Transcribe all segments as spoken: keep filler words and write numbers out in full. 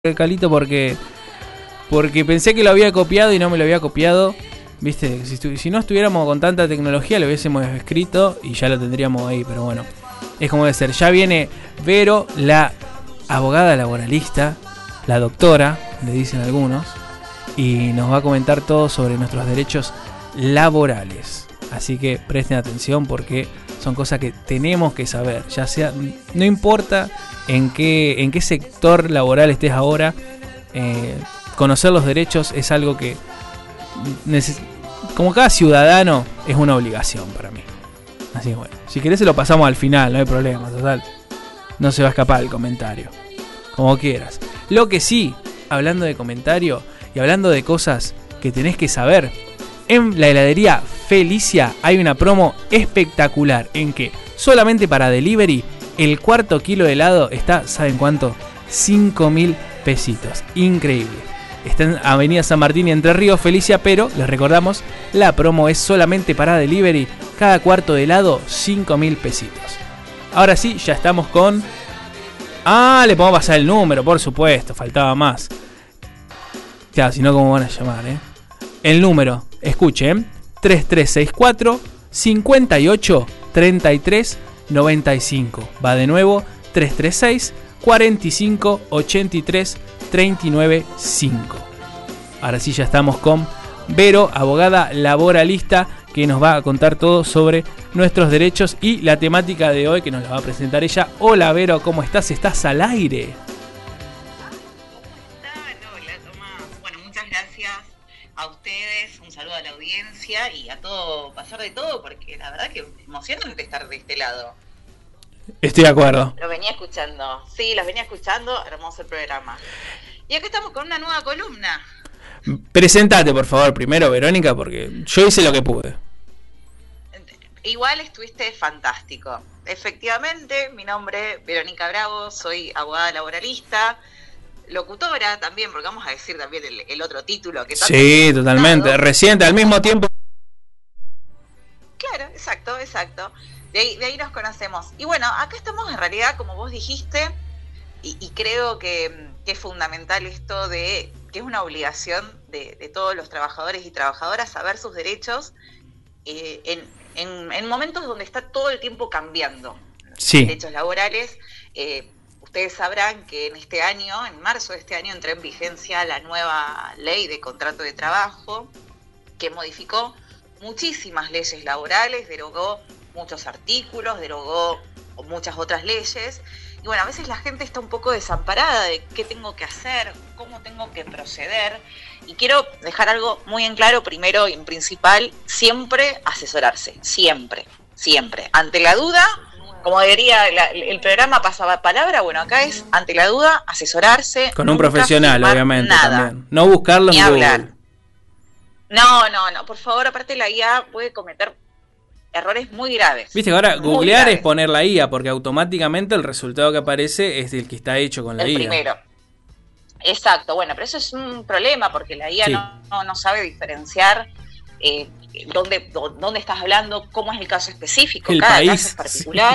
Calito porque porque pensé que lo había copiado y no me lo había copiado. Viste, si, si no estuviéramos con tanta tecnología lo hubiésemos escrito y ya lo tendríamos ahí, pero bueno, es como debe ser. Ya viene Vero, la abogada laboralista, la doctora, le dicen algunos, y nos va a comentar todo sobre nuestros derechos laborales. Así que presten atención porque son cosas que tenemos que saber, ya sea, no importa en qué, en qué sector laboral estés ahora, eh, conocer los derechos es algo que, neces- como cada ciudadano, es una obligación para mí. Así que bueno, si querés se lo pasamos al final, no hay problema, total. No se va a escapar el comentario, como quieras. Lo que sí, hablando de comentario y hablando de cosas que tenés que saber, en la heladería Felicia hay una promo espectacular en que solamente para delivery el cuarto kilo de helado está, ¿saben cuánto? cinco mil pesitos. Increíble. Está en Avenida San Martín y Entre Ríos, Felicia, pero les recordamos, la promo es solamente para delivery. Cada cuarto de helado, cinco mil pesitos. Ahora sí, ya estamos con... Ah, le podemos pasar el número, por supuesto, faltaba más. Ya, si no, ¿cómo van a llamar, eh? El número, escuchen, tres tres seis cuatro, cinco ocho, tres tres nueve cinco. Va de nuevo, tres tres seis, cuatro cinco, ocho tres, tres nueve cinco. Ahora sí ya estamos con Vero, abogada laboralista, que nos va a contar todo sobre nuestros derechos y la temática de hoy que nos la va a presentar ella. Hola Vero, ¿cómo estás? ¿Estás al aire? A ustedes, un saludo a la audiencia y a todo, pasar de todo, porque la verdad que emocionante estar de este lado. Estoy de acuerdo. Lo venía escuchando, sí, los venía escuchando, hermoso el programa. Y acá estamos con una nueva columna. Presentate, por favor, primero, Verónica, porque yo hice lo que pude. Igual estuviste fantástico. Efectivamente, mi nombre es Verónica Bravo, soy abogada laboralista, locutora también, porque vamos a decir también el, el otro título que sí, totalmente, reciente, al mismo tiempo. Claro, exacto, exacto. De ahí, de ahí nos conocemos. Y bueno, acá estamos en realidad, como vos dijiste, y, y creo que, que es fundamental esto de que es una obligación de, de todos los trabajadores y trabajadoras saber sus derechos eh, en, en, en momentos donde está todo el tiempo cambiando. Sí. Derechos laborales. Eh, Ustedes sabrán que en este año, en marzo de este año, entró en vigencia la nueva ley de contrato de trabajo que modificó muchísimas leyes laborales, derogó muchos artículos, derogó muchas otras leyes. Y bueno, a veces la gente está un poco desamparada de qué tengo que hacer, cómo tengo que proceder. Y quiero dejar algo muy en claro, primero y en principal, siempre asesorarse, siempre, siempre. Ante la duda... Como diría la, el programa pasaba palabra, bueno, acá es, ante la duda, asesorarse. Con un profesional, obviamente, nada. También. No buscarlo en Google. No, no, no, por favor, aparte la I A puede cometer errores muy graves. Viste que ahora googlear graves. Es poner la I A, porque automáticamente el resultado que aparece es el que está hecho con la el I A. El primero. Exacto, bueno, pero eso es un problema, porque la I A sí. no, no, no sabe diferenciar... Eh, dónde, dónde estás hablando, cómo es el caso específico, el cada país, caso es particular.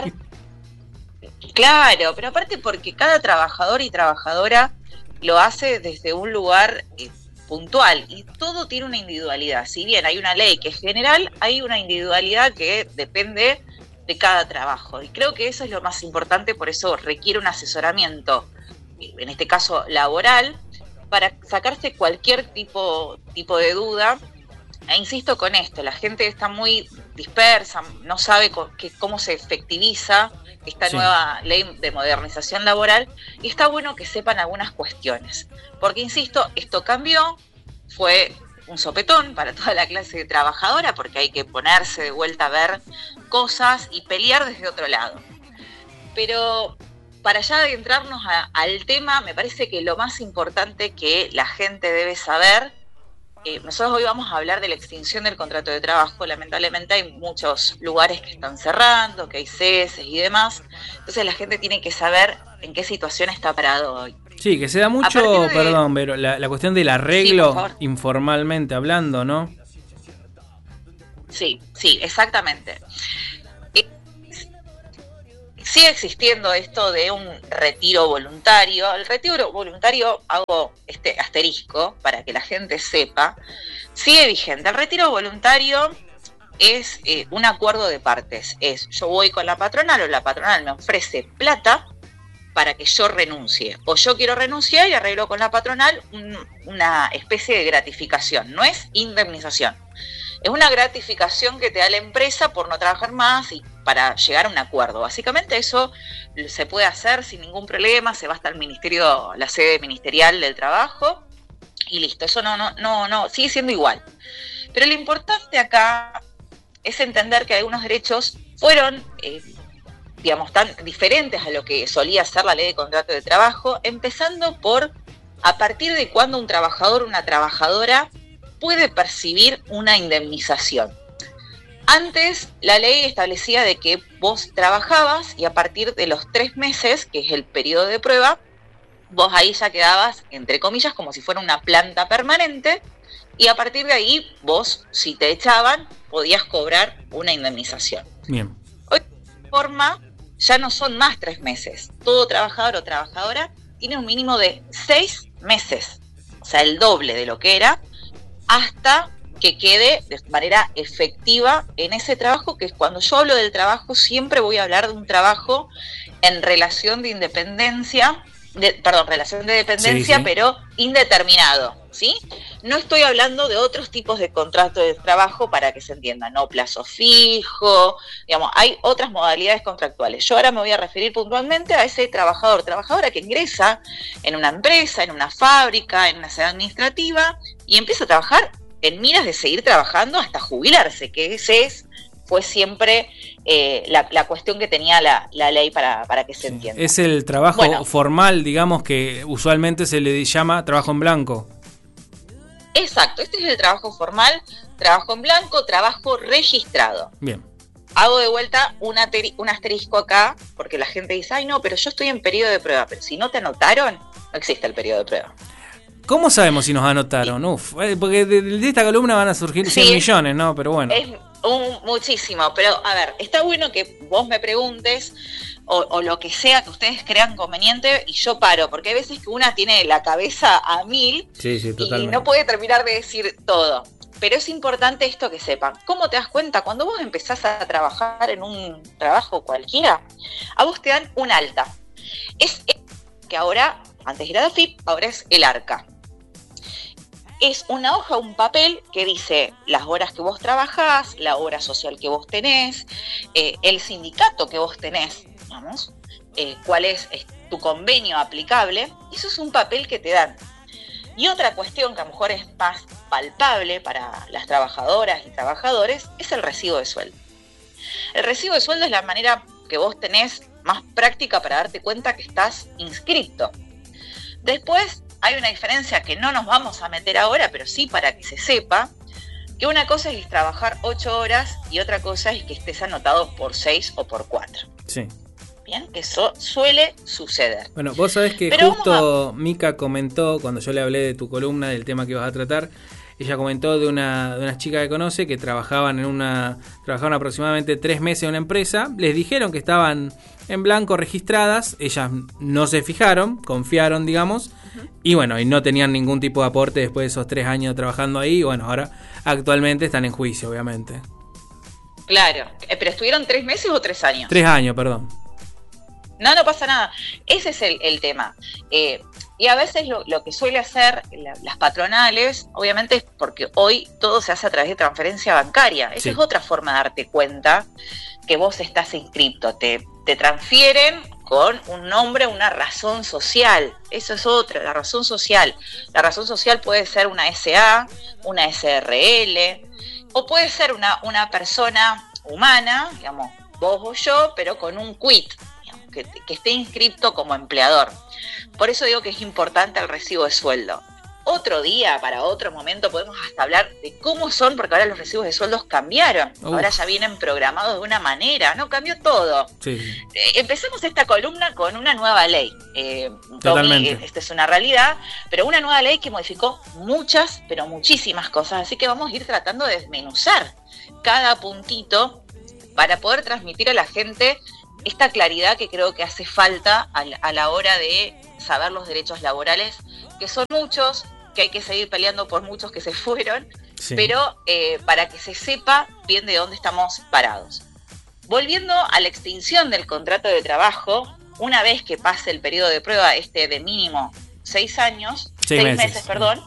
Sí. Claro, pero aparte porque cada trabajador y trabajadora lo hace desde un lugar eh, puntual y todo tiene una individualidad. Si bien hay una ley que es general, hay una individualidad que depende de cada trabajo. Y creo que eso es lo más importante, por eso requiere un asesoramiento, en este caso laboral, para sacarse cualquier tipo, tipo de duda. E insisto con esto, la gente está muy dispersa, no sabe co- que, cómo se efectiviza esta sí. nueva ley de modernización laboral y está bueno que sepan algunas cuestiones. Porque, insisto, esto cambió, fue un sopetón para toda la clase trabajadora porque hay que ponerse de vuelta a ver cosas y pelear desde otro lado. Pero para ya adentrarnos a, al tema, me parece que lo más importante que la gente debe saber... Eh, nosotros hoy vamos a hablar de la extinción del contrato de trabajo. Lamentablemente hay muchos lugares que están cerrando, que hay ceses y demás. Entonces la gente tiene que saber en qué situación está parado hoy. Sí, que se da mucho, de... perdón, pero la, la cuestión del arreglo, sí, informalmente hablando, ¿no? Sí, sí, exactamente. Eh, Sigue existiendo esto de un retiro voluntario. El retiro voluntario, hago este asterisco para que la gente sepa, sigue vigente. El retiro voluntario es eh, un acuerdo de partes. Es yo voy con la patronal o la patronal me ofrece plata para que yo renuncie. O yo quiero renunciar y arreglo con la patronal un, una especie de gratificación. No es indemnización. Es una gratificación que te da la empresa por no trabajar más y para llegar a un acuerdo. Básicamente eso se puede hacer sin ningún problema, se va hasta el ministerio, la sede ministerial del trabajo y listo. Eso no, no, no, no, sigue siendo igual. Pero lo importante acá es entender que algunos derechos fueron, eh, digamos, tan diferentes a lo que solía ser la ley de contrato de trabajo, empezando por a partir de cuando un trabajador o una trabajadora puede percibir una indemnización. Antes la ley establecía de que vos trabajabas y a partir de los tres meses, que es el periodo de prueba, vos ahí ya quedabas, entre comillas, como si fuera una planta permanente y a partir de ahí vos, si te echaban, podías cobrar una indemnización. Bien. Hoy de esta forma ya no son más tres meses. Todo trabajador o trabajadora tiene un mínimo de seis meses, o sea, el doble de lo que era, hasta que quede de manera efectiva en ese trabajo, que es cuando yo hablo del trabajo, siempre voy a hablar de un trabajo en relación de independencia, de, perdón, relación de dependencia, sí, sí. Pero indeterminado, ¿sí? No estoy hablando de otros tipos de contrato de trabajo para que se entienda, no plazo fijo, digamos, hay otras modalidades contractuales. Yo ahora me voy a referir puntualmente a ese trabajador, trabajadora que ingresa en una empresa, en una fábrica, en una sede administrativa y empieza a trabajar en miras de seguir trabajando hasta jubilarse, que ese es, fue siempre eh, la, la cuestión que tenía la, la ley para, para que se sí, entienda. Es el trabajo bueno, formal, digamos, que usualmente se le llama trabajo en blanco. Exacto, este es el trabajo formal, trabajo en blanco, trabajo registrado. Bien. Hago de vuelta un, ateri- un asterisco acá, porque la gente dice, ay no, pero yo estoy en periodo de prueba, pero si no te anotaron, no existe el periodo de prueba. ¿Cómo sabemos si nos anotaron? Uf, porque de, de esta columna van a surgir cien sí, millones, ¿no? Pero bueno. Es un, muchísimo, pero a ver, está bueno que vos me preguntes o, o lo que sea que ustedes crean conveniente y yo paro, porque hay veces que una tiene la cabeza a mil sí, sí, y no puede terminar de decir todo. Pero es importante esto que sepan. ¿Cómo te das cuenta? Cuando vos empezás a trabajar en un trabajo cualquiera, a vos te dan un alta. Es que ahora, antes era la F I P, ahora es el ARCA. Es una hoja, un papel que dice las horas que vos trabajás, la hora social que vos tenés, eh, el sindicato que vos tenés, vamos, eh, cuál es, es tu convenio aplicable. Eso es un papel que te dan. Y otra cuestión que a lo mejor es más palpable para las trabajadoras y trabajadores es el recibo de sueldo. El recibo de sueldo es la manera que vos tenés más práctica para darte cuenta que estás inscrito. Después hay una diferencia que no nos vamos a meter ahora, pero sí para que se sepa, que una cosa es trabajar ocho horas y otra cosa es que estés anotado por seis o por cuatro. Sí. Bien, que eso suele suceder. Bueno, vos sabés que pero justo a... Mica comentó, cuando yo le hablé de tu columna, del tema que ibas a tratar, ella comentó de una, de una chica que conoce que trabajaban en una trabajaban aproximadamente tres meses en una empresa, les dijeron que estaban en blanco registradas, ellas no se fijaron, confiaron, digamos, uh-huh. y bueno, y no tenían ningún tipo de aporte después de esos tres años trabajando ahí, y bueno, ahora actualmente están en juicio, obviamente. Claro, pero ¿estuvieron tres meses o tres años? Tres años, perdón. No, no pasa nada. Ese es el, el tema. Eh, y a veces lo, lo que suele hacer la, las patronales, obviamente es porque hoy todo se hace a través de transferencia bancaria. Esa sí. es otra forma de darte cuenta que vos estás inscripto. Te, te transfieren con un nombre, una razón social. Eso es otra, la razón social. La razón social puede ser una S A, una S R L, o puede ser una, una persona humana, digamos, vos o yo, pero con un quit. Que, que esté inscripto como empleador. Por eso digo que es importante el recibo de sueldo. Otro día, para otro momento, podemos hasta hablar de cómo son, porque ahora los recibos de sueldos cambiaron. Uf. Ahora ya vienen programados de una manera, ¿no? Cambió todo. Sí. Eh, empecemos esta columna con una nueva ley. Eh, Totalmente. Tommy, esta es una realidad, pero una nueva ley que modificó muchas, pero muchísimas cosas. Así que vamos a ir tratando de desmenuzar cada puntito para poder transmitir a la gente esta claridad que creo que hace falta a la, a la hora de saber los derechos laborales, que son muchos, que hay que seguir peleando por muchos que se fueron, sí. pero eh, para que se sepa bien de dónde estamos parados. Volviendo a la extinción del contrato de trabajo, una vez que pase el periodo de prueba este de mínimo seis años, seis, seis meses, meses, perdón,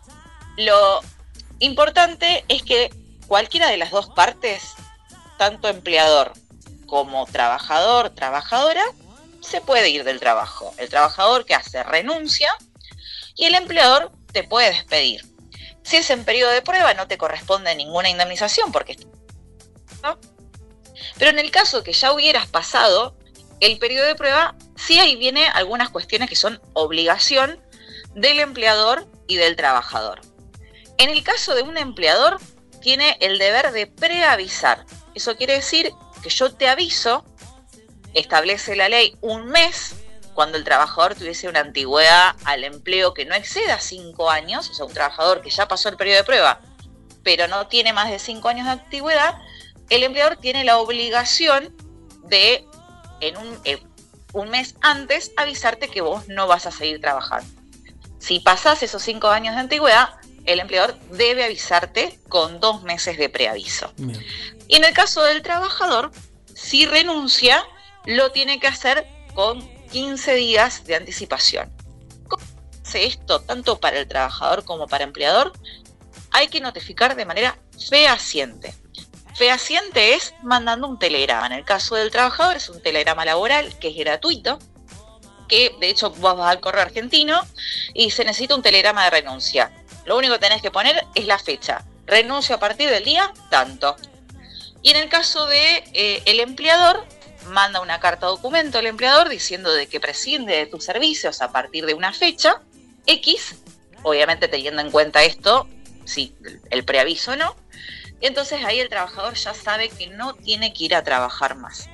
lo importante es que cualquiera de las dos partes, tanto empleador como trabajador, trabajadora, se puede ir del trabajo. El trabajador, ¿qué hace? Renuncia y el empleador te puede despedir. Si es en periodo de prueba, no te corresponde ninguna indemnización porque ¿no? Pero en el caso que ya hubieras pasado el periodo de prueba, sí ahí viene algunas cuestiones que son obligación del empleador y del trabajador. En el caso de un empleador, tiene el deber de preavisar. Eso quiere decir que yo te aviso, establece la ley un mes, cuando el trabajador tuviese una antigüedad al empleo que no exceda cinco años, o sea, un trabajador que ya pasó el periodo de prueba, pero no tiene más de cinco años de antigüedad, el empleador tiene la obligación de, en un, eh, un mes antes, avisarte que vos no vas a seguir trabajando. Si pasás esos cinco años de antigüedad, el empleador debe avisarte con dos meses de preaviso. Bien. Y en el caso del trabajador, si renuncia, lo tiene que hacer con quince días de anticipación. ¿Cómo se hace esto tanto para el trabajador como para el empleador? Hay que notificar de manera fehaciente. Fehaciente es mandando un telegrama. En el caso del trabajador es un telegrama laboral que es gratuito, que de hecho vos vas al correo argentino y se necesita un telegrama de renuncia. Lo único que tenés que poner es la fecha. Renuncio a partir del día tanto. Y en el caso de eh, el empleador, manda una carta documento al empleador diciendo de que prescinde de tus servicios a partir de una fecha X, obviamente teniendo en cuenta esto, si el preaviso no. Entonces ahí el trabajador ya sabe que no tiene que ir a trabajar más.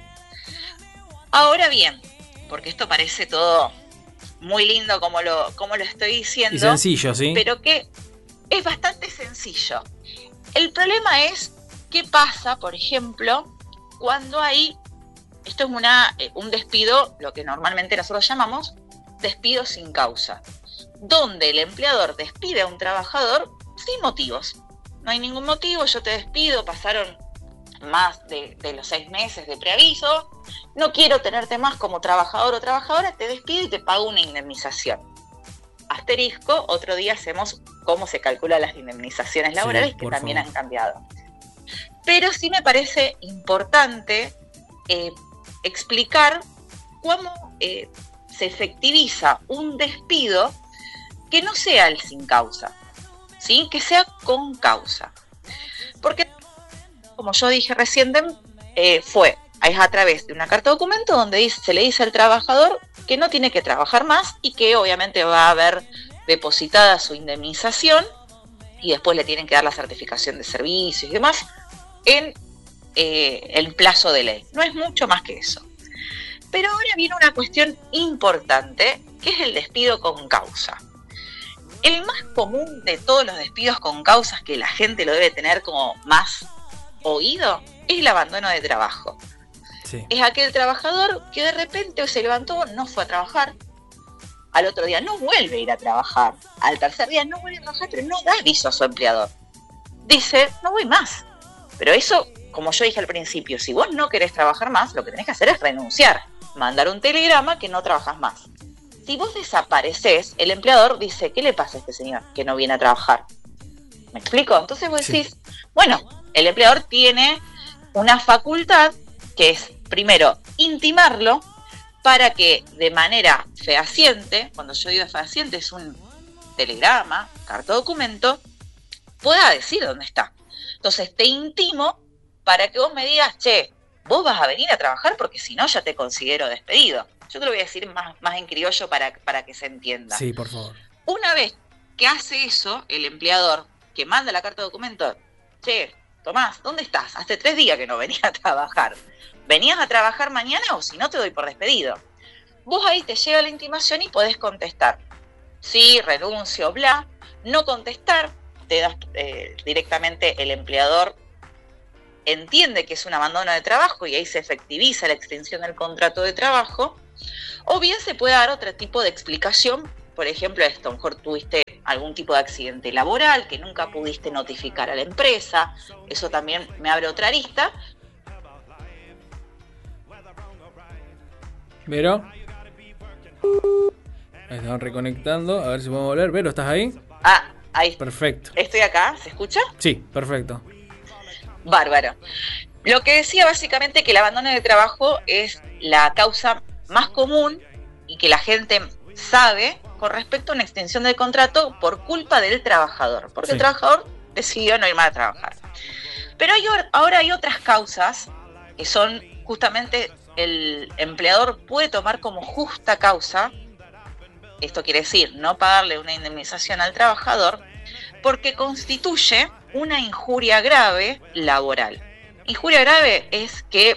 Ahora bien, porque esto parece todo muy lindo como lo, como lo estoy diciendo. Y sencillo, ¿sí? Pero que es bastante sencillo. El problema es qué pasa, por ejemplo, cuando hay, esto es una, un despido, lo que normalmente nosotros llamamos despido sin causa, donde el empleador despide a un trabajador sin motivos. No hay ningún motivo, yo te despido, pasaron más de, de los seis meses de preaviso, no quiero tenerte más como trabajador o trabajadora, te despido y te pago una indemnización. Asterisco, otro día hacemos cómo se calculan las indemnizaciones laborales, sí, que también favor. Han cambiado. Pero sí me parece importante eh, explicar cómo eh, se efectiviza un despido que no sea el sin causa, ¿sí? Que sea con causa. Porque, como yo dije recién, eh, fue es a través de una carta documento donde dice, se le dice al trabajador que no tiene que trabajar más y que obviamente va a haber depositada su indemnización y después le tienen que dar la certificación de servicios y demás en eh, el plazo de ley. No es mucho más que eso. Pero ahora viene una cuestión importante, que es el despido con causa. El más común de todos los despidos con causas que la gente lo debe tener como más oído es el abandono de trabajo. Sí. Es aquel trabajador que de repente se levantó, no fue a trabajar, al otro día no vuelve a ir a trabajar, al tercer día no vuelve a trabajar, pero no da aviso a su empleador. Dice, no voy más. Pero eso, como yo dije al principio, si vos no querés trabajar más, lo que tenés que hacer es renunciar, mandar un telegrama que no trabajas más. Si vos desaparecés, el empleador dice, ¿qué le pasa a este señor que no viene a trabajar? ¿Me explico? Entonces vos decís, sí. Bueno, el empleador tiene una facultad que es, primero, intimarlo para que de manera fehaciente, cuando yo digo fehaciente es un telegrama, carta documento, pueda decir dónde está. Entonces te intimo para que vos me digas, che, vos vas a venir a trabajar porque si no ya te considero despedido. Yo te lo voy a decir más, más en criollo para, para que se entienda. Sí, por favor. Una vez que hace eso, el empleador que manda la carta de documento, che, Tomás, ¿dónde estás? Hace tres días que no venías a trabajar. ¿Venías a trabajar mañana o si no te doy por despedido? Vos ahí te llega la intimación y podés contestar. Sí, renuncio, bla. No contestar, te das eh, directamente el empleador entiende que es un abandono de trabajo y ahí se efectiviza la extensión del contrato de trabajo, o bien se puede dar otro tipo de explicación. Por ejemplo, esto, a lo mejor tuviste algún tipo de accidente laboral que nunca pudiste notificar a la empresa, eso también me abre otra arista. Vero, ahí estamos reconectando, a ver si podemos volver. Vero, ¿estás ahí? Ah, ahí. Perfecto. Estoy acá, ¿se escucha? Sí, perfecto. Bárbaro. Lo que decía básicamente que el abandono de trabajo es la causa más común y que la gente sabe con respecto a una extensión del contrato por culpa del trabajador, porque sí. El trabajador decidió no ir más a trabajar. Pero hay, ahora hay otras causas que son justamente el empleador puede tomar como justa causa, esto quiere decir no pagarle una indemnización al trabajador, porque constituye una injuria grave laboral. Injuria grave es que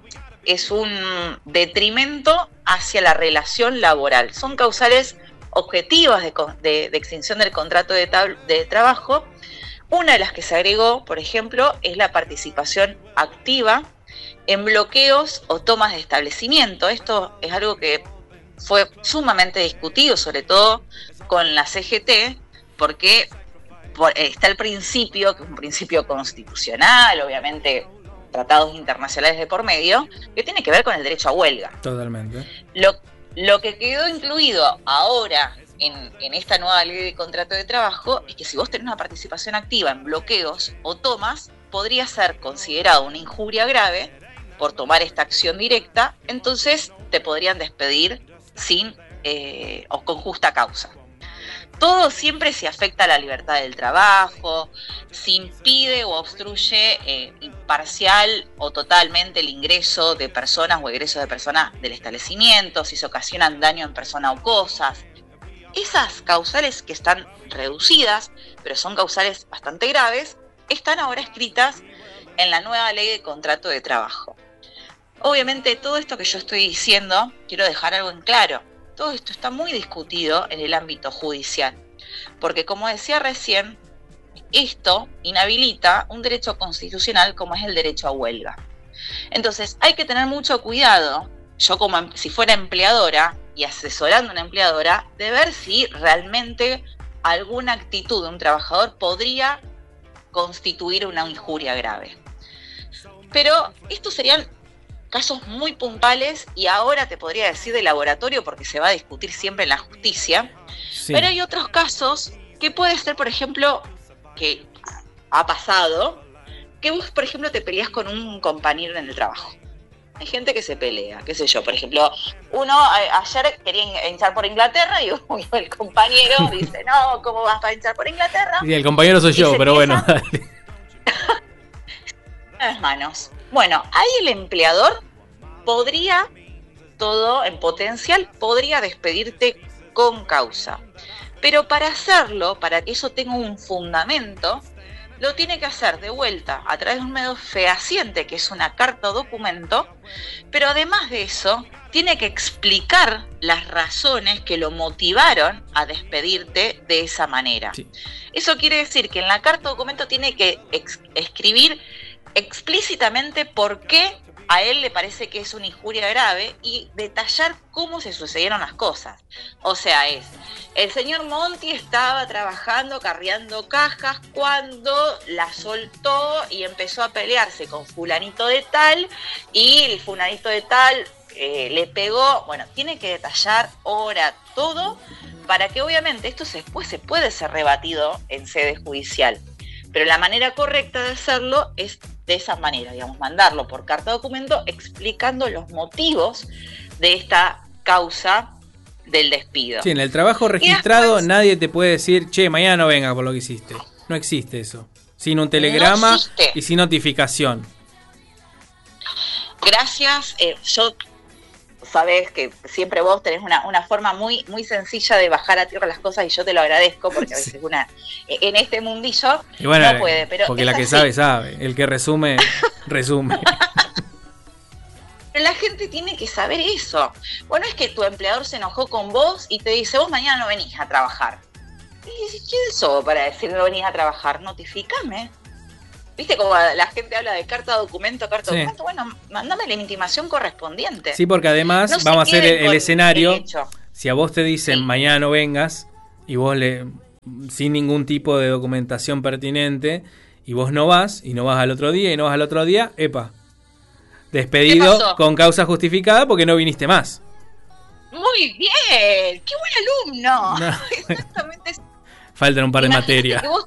es un detrimento hacia la relación laboral. Son causales objetivas de, de, de extinción del contrato de, de trabajo. Una de las que se agregó, por ejemplo, es la participación activa en bloqueos o tomas de establecimiento. Esto es algo que fue sumamente discutido, sobre todo con la C G T, porque está el principio, que es un principio constitucional, obviamente tratados internacionales de por medio, que tiene que ver con el derecho a huelga. Totalmente. Lo, lo que quedó incluido ahora en, en esta nueva ley de contrato de trabajo es que si vos tenés una participación activa en bloqueos o tomas, podría ser considerado una injuria grave por tomar esta acción directa, entonces te podrían despedir sin eh, o con justa causa. Todo siempre se afecta a la libertad del trabajo, se impide o obstruye eh, parcial o totalmente el ingreso de personas o egreso de personas del establecimiento, si se ocasionan daño en persona o cosas. Esas causales que están reducidas, pero son causales bastante graves, están ahora escritas en la nueva ley de contrato de trabajo. Obviamente todo esto que yo estoy diciendo, quiero dejar algo en claro. Todo esto está muy discutido en el ámbito judicial, porque como decía recién, esto inhabilita un derecho constitucional como es el derecho a huelga. Entonces hay que tener mucho cuidado, yo como si fuera empleadora y asesorando a una empleadora, de ver si realmente alguna actitud de un trabajador podría constituir una injuria grave. Pero estos serían casos muy puntuales y ahora te podría decir de laboratorio porque se va a discutir siempre en la justicia, sí. Pero hay otros casos que puede ser, por ejemplo, que ha pasado, que vos, por ejemplo, te peleas con un compañero en el trabajo. Hay gente que se pelea, qué sé yo, por ejemplo, uno a, ayer quería hinchar por Inglaterra y el compañero dice, no, ¿cómo vas a hinchar por Inglaterra? Y el compañero soy yo, pero bueno. Las manos. Bueno, ahí el empleador podría, todo en potencial, podría despedirte con causa. Pero para hacerlo, para que eso tenga un fundamento, lo tiene que hacer de vuelta a través de un medio fehaciente, que es una carta o documento, pero además de eso, tiene que explicar las razones que lo motivaron a despedirte de esa manera. Sí. Eso quiere decir que en la carta o documento tiene que ex- escribir explícitamente por qué a él le parece que es una injuria grave y detallar cómo se sucedieron las cosas. O sea, es, el señor Monti estaba trabajando, carreando cajas cuando la soltó y empezó a pelearse con fulanito de tal y el fulanito de tal eh, le pegó. Bueno, tiene que detallar ahora todo para que obviamente esto después se puede ser rebatido en sede judicial. Pero la manera correcta de hacerlo es de esa manera, digamos, mandarlo por carta documento explicando los motivos de esta causa del despido. Sí, en el trabajo registrado después, nadie te puede decir, che, mañana no venga por lo que hiciste. No existe eso. Sin un telegrama no y sin notificación. Gracias, eh, yo... sabés que siempre vos tenés una, una forma muy, muy sencilla de bajar a tierra las cosas y yo te lo agradezco porque a veces sí. una en este mundillo y bueno, no puede. Pero porque la que así. sabe, sabe. El que resume, resume. Pero la gente tiene que saber eso. Bueno, es que tu empleador se enojó con vos y te dice, vos mañana no venís a trabajar. Y dices, ¿quién sos para decir no venís a trabajar? Notifícame. ¿Viste como la gente habla de carta documento, carta sí. documento? Bueno, mandame la intimación correspondiente. Sí, porque además no vamos a hacer el, el escenario. El si a vos te dicen sí. mañana no vengas y vos le sin ningún tipo de documentación pertinente y vos no vas y no vas al otro día y no vas al otro día, epa, despedido con causa justificada porque no viniste más. Muy bien, qué buen alumno. No. Exactamente. Faltan un par de materias. Vos...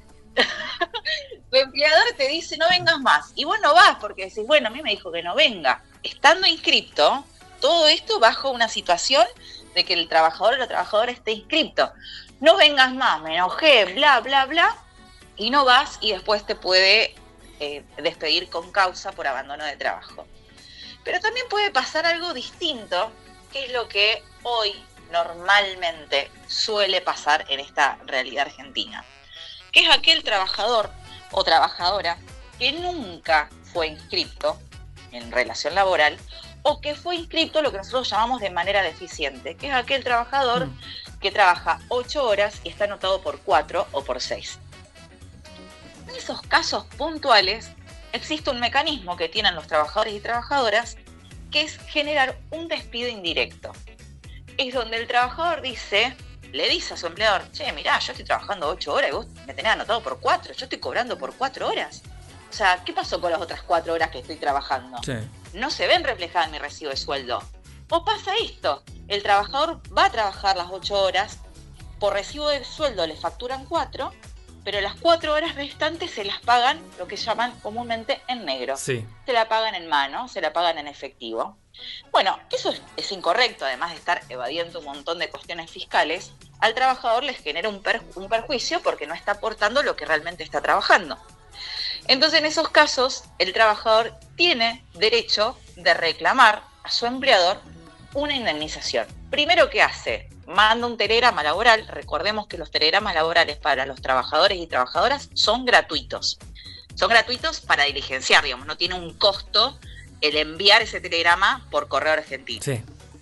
tu empleador te dice no vengas más y vos no vas porque decís, bueno, a mí me dijo que no venga. Estando inscripto, todo esto bajo una situación de que el trabajador o la trabajadora esté inscripto. No vengas más, me enojé, bla, bla, bla, y no vas y después te puede eh, despedir con causa por abandono de trabajo. Pero también puede pasar algo distinto, que es lo que hoy normalmente suele pasar en esta realidad argentina, que es aquel trabajador o trabajadora que nunca fue inscripto en relación laboral o que fue inscripto lo que nosotros llamamos de manera deficiente, que es aquel trabajador mm. que trabaja ocho horas y está anotado por cuatro o por seis. En esos casos puntuales existe un mecanismo que tienen los trabajadores y trabajadoras que es generar un despido indirecto. Es donde el trabajador dice, le dice a su empleador, che, mirá, yo estoy trabajando ocho horas y vos me tenés anotado por cuatro, yo estoy cobrando por cuatro horas. O sea, ¿qué pasó con las otras cuatro horas que estoy trabajando? Sí. No se ven reflejadas en mi recibo de sueldo. O pasa esto, el trabajador va a trabajar las ocho horas, por recibo de sueldo le facturan cuatro, pero las cuatro horas restantes se las pagan lo que llaman comúnmente en negro. Sí. Se la pagan en mano, se la pagan en efectivo. Bueno, eso es, es incorrecto, además de estar evadiendo un montón de cuestiones fiscales, al trabajador les genera un, per, un perjuicio porque no está aportando lo que realmente está trabajando. Entonces, en esos casos, el trabajador tiene derecho de reclamar a su empleador una indemnización. Primero, ¿qué hace? Manda un telegrama laboral. Recordemos que los telegramas laborales para los trabajadores y trabajadoras son gratuitos. Son gratuitos para diligenciar, digamos, no tiene un costo el enviar ese telegrama por correo argentino. Sí.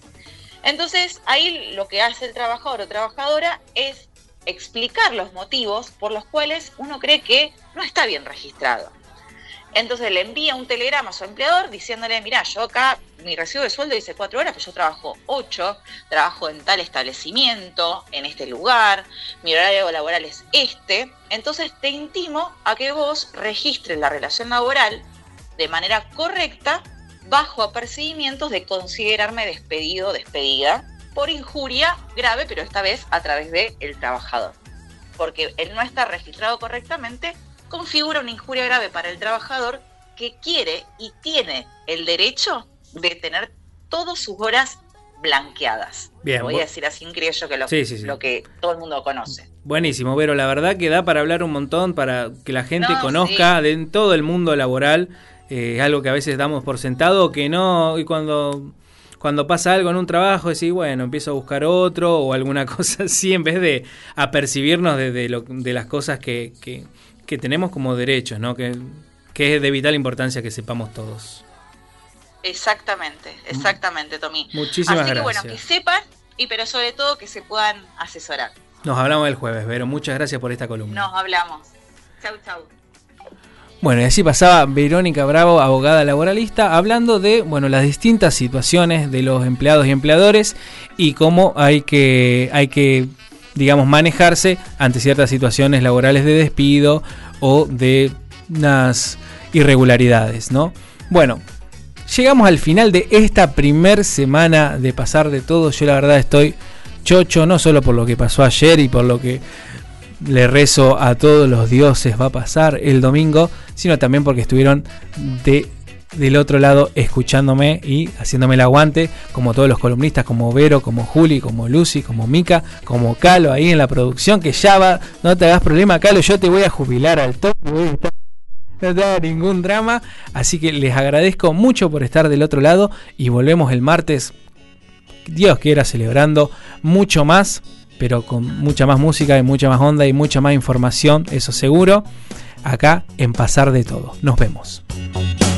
Entonces, ahí lo que hace el trabajador o trabajadora es explicar los motivos por los cuales uno cree que no está bien registrado. Entonces le envía un telegrama a su empleador diciéndole, mirá, yo acá, mi recibo de sueldo dice cuatro horas, pero yo trabajo ocho, trabajo en tal establecimiento, en este lugar, mi horario laboral es este, entonces te intimo a que vos registres la relación laboral de manera correcta, bajo apercibimientos de considerarme despedido o despedida por injuria grave, pero esta vez a través del trabajador. Porque el no estar registrado correctamente configura una injuria grave para el trabajador que quiere y tiene el derecho de tener todas sus horas blanqueadas. Bien, voy a decir así en criollo que lo, sí, sí, sí. lo que todo el mundo conoce. Buenísimo, Vero, la verdad que da para hablar un montón, para que la gente no, conozca sí. de en todo el mundo laboral. Es eh, algo que a veces damos por sentado, que no, y cuando... Cuando pasa algo en un trabajo, decís, bueno, empiezo a buscar otro o alguna cosa así, en vez de apercibirnos de, de, lo, de las cosas que, que, que tenemos como derechos, ¿no? Que, que es de vital importancia que sepamos todos. Exactamente, exactamente, Tommy. Muchísimas Así gracias. Así que bueno, que sepan, y pero sobre todo que se puedan asesorar. Nos hablamos el jueves, Vero. Muchas gracias por esta columna. Nos hablamos. Chau, chau. Bueno, y así pasaba Verónica Bravo, abogada laboralista, hablando de, bueno, las distintas situaciones de los empleados y empleadores y cómo hay que, hay que, digamos, manejarse ante ciertas situaciones laborales de despido o de unas irregularidades, ¿no? Bueno, llegamos al final de esta primer semana de Pasar de Todo. Yo la verdad estoy chocho, no solo por lo que pasó ayer y por lo que le rezo a todos los dioses va a pasar el domingo, sino también porque estuvieron de, del otro lado escuchándome y haciéndome el aguante, como todos los columnistas, como Vero, como Juli, como Lucy, como Mica, como Calo ahí en la producción, que ya va, no te hagas problema, Calo, yo te voy a jubilar al toque, no te hagas ningún drama, así que les agradezco mucho por estar del otro lado y volvemos el martes, Dios quiera, celebrando mucho más, pero con mucha más música y mucha más onda y mucha más información, eso seguro, acá en Pasar de Todo. Nos vemos.